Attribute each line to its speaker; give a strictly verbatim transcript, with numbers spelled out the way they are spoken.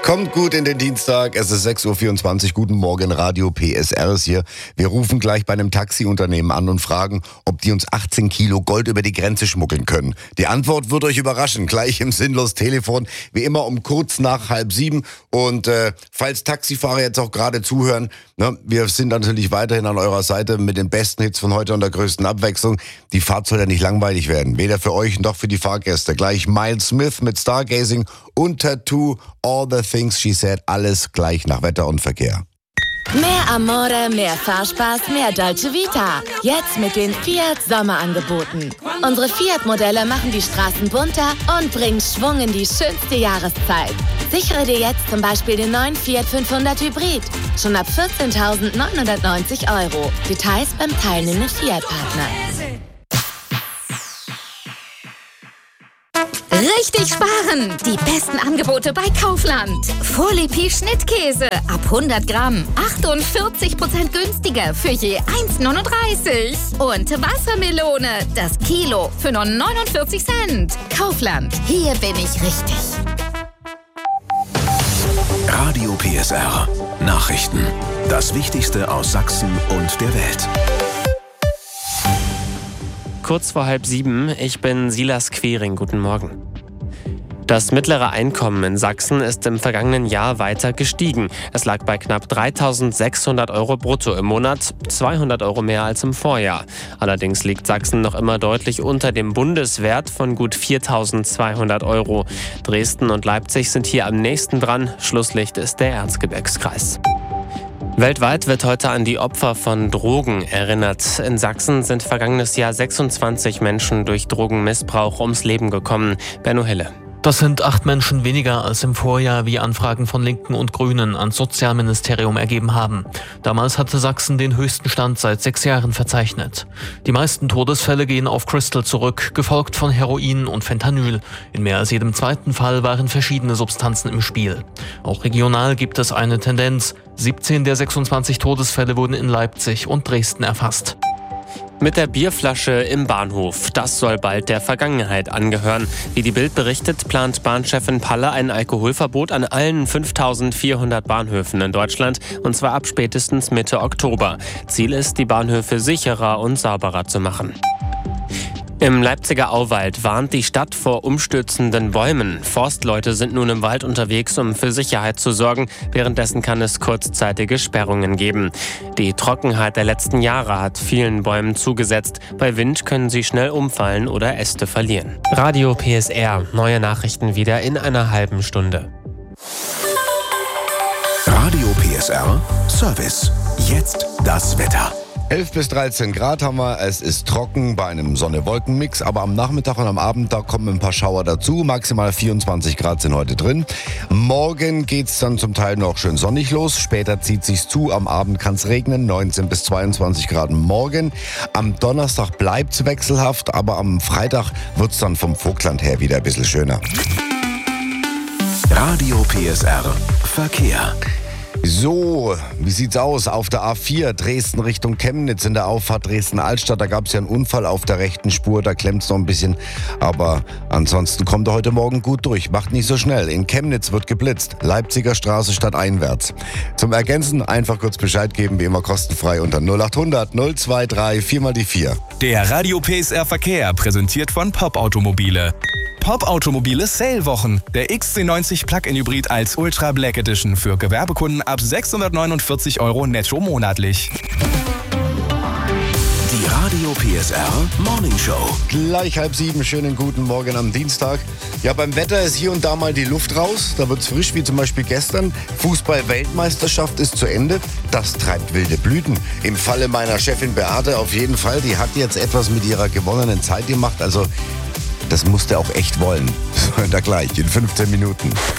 Speaker 1: Kommt gut in den Dienstag, es ist sechs Uhr vierundzwanzig, guten Morgen, Radio P S R ist hier. Wir rufen gleich bei einem Taxiunternehmen an und fragen, ob die uns achtzehn Kilo Gold über die Grenze schmuggeln können. Die Antwort wird euch überraschen, gleich im sinnlos Telefon, wie immer um kurz nach halb sieben. Und äh, falls Taxifahrer jetzt auch gerade zuhören, ne, wir sind natürlich weiterhin an eurer Seite mit den besten Hits von heute und der größten Abwechslung. Die Fahrt soll ja nicht langweilig werden, weder für euch noch für die Fahrgäste. Gleich Miles Smith mit Stargazing und Tattoo, All the Things She Said, alles gleich nach Wetter und Verkehr.
Speaker 2: Mehr Amore, mehr Fahrspaß, mehr Dolce Vita. Jetzt mit den Fiat Sommerangeboten. Unsere Fiat-Modelle machen die Straßen bunter und bringen Schwung in die schönste Jahreszeit. Sichere dir jetzt zum Beispiel den neuen Fiat fünfhundert Hybrid. Schon ab vierzehntausendneunhundertneunzig Euro. Details beim teilnehmenden Fiat-Partner.
Speaker 3: Richtig sparen! Die besten Angebote bei Kaufland. Folipi Schnittkäse ab hundert Gramm. achtundvierzig Prozent günstiger für je eins neununddreißig. Und Wassermelone, das Kilo für nur neunundvierzig Cent. Kaufland, hier bin ich richtig.
Speaker 4: Radio P S R. Nachrichten. Das Wichtigste aus Sachsen und der Welt.
Speaker 5: Kurz vor halb sieben, ich bin Silas Quering. Guten Morgen. Das mittlere Einkommen in Sachsen ist im vergangenen Jahr weiter gestiegen. Es lag bei knapp dreitausendsechshundert Euro brutto im Monat, zweihundert Euro mehr als im Vorjahr. Allerdings liegt Sachsen noch immer deutlich unter dem Bundeswert von gut viertausendzweihundert Euro. Dresden und Leipzig sind hier am nächsten dran. Schlusslicht ist der Erzgebirgskreis. Weltweit wird heute an die Opfer von Drogen erinnert. In Sachsen sind vergangenes Jahr sechsundzwanzig Menschen durch Drogenmissbrauch ums Leben gekommen. Benno Hille.
Speaker 6: Das sind acht Menschen weniger als im Vorjahr, wie Anfragen von Linken und Grünen ans Sozialministerium ergeben haben. Damals hatte Sachsen den höchsten Stand seit sechs Jahren verzeichnet. Die meisten Todesfälle gehen auf Crystal zurück, gefolgt von Heroin und Fentanyl. In mehr als jedem zweiten Fall waren verschiedene Substanzen im Spiel. Auch regional gibt es eine Tendenz. siebzehn der sechsundzwanzig Todesfälle wurden in Leipzig und Dresden erfasst.
Speaker 5: Mit der Bierflasche im Bahnhof. Das soll bald der Vergangenheit angehören. Wie die Bild berichtet, plant Bahnchefin Palle ein Alkoholverbot an allen fünftausendvierhundert Bahnhöfen in Deutschland, und zwar ab spätestens Mitte Oktober. Ziel ist, die Bahnhöfe sicherer und sauberer zu machen. Im Leipziger Auwald warnt die Stadt vor umstürzenden Bäumen. Forstleute sind nun im Wald unterwegs, um für Sicherheit zu sorgen. Währenddessen kann es kurzzeitige Sperrungen geben. Die Trockenheit der letzten Jahre hat vielen Bäumen zugesetzt. Bei Wind können sie schnell umfallen oder Äste verlieren. Radio P S R. Neue Nachrichten wieder in einer halben Stunde.
Speaker 4: Radio P S R Service. Jetzt das Wetter.
Speaker 1: elf bis dreizehn Grad haben wir, es ist trocken bei einem Sonne-Wolken-Mix, aber am Nachmittag und am Abend, da kommen ein paar Schauer dazu, maximal vierundzwanzig Grad sind heute drin. Morgen geht's dann zum Teil noch schön sonnig los, später zieht sich's zu, am Abend kann's regnen, neunzehn bis zweiundzwanzig Grad morgen. Am Donnerstag bleibt's wechselhaft, aber am Freitag wird's dann vom Vogtland her wieder ein bisschen schöner.
Speaker 4: Radio P S R Verkehr.
Speaker 1: So, wie sieht's aus? Auf der A vier Dresden Richtung Chemnitz in der Auffahrt Dresden-Altstadt, da gab es ja einen Unfall auf der rechten Spur, da klemmt's noch ein bisschen, aber ansonsten kommt er heute Morgen gut durch, macht nicht so schnell. In Chemnitz wird geblitzt, Leipziger Straße stadteinwärts. Zum Ergänzen einfach kurz Bescheid geben, wie immer kostenfrei unter null achthundert null dreiundzwanzig vier mal die vier.
Speaker 7: Der Radio P S R Verkehr, präsentiert von Pop Automobile. Pop Automobile Sale-Wochen. Der X C neunzig Plug-in Hybrid als Ultra Black Edition für Gewerbekunden ab sechshundertneunundvierzig Euro netto monatlich.
Speaker 4: Die Radio P S R Morning Show.
Speaker 1: Gleich halb sieben, schönen guten Morgen am Dienstag. Ja, beim Wetter ist hier und da mal die Luft raus. Da wird's frisch, wie zum Beispiel gestern. Fußball-Weltmeisterschaft ist zu Ende. Das treibt wilde Blüten. Im Falle meiner Chefin Beate auf jeden Fall. Die hat jetzt etwas mit ihrer gewonnenen Zeit gemacht. Also, das musste auch echt wollen. Da gleich, in fünfzehn Minuten.